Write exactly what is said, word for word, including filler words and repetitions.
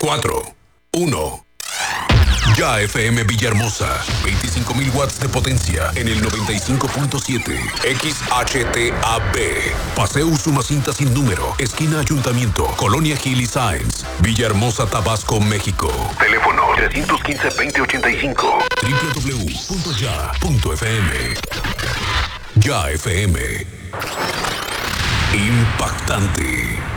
cuatro, uno. Ya F M Villahermosa, veinticinco mil watts de potencia en el noventa y cinco punto siete. X H T A B. Paseo Usumacinta sin número, esquina Ayuntamiento, Colonia Gil y Sáenz, Villahermosa, Tabasco, México. Teléfono tres uno cinco, veinte ochenta y cinco. doble u doble u doble u punto ya punto f m. Ya F M. Impactante.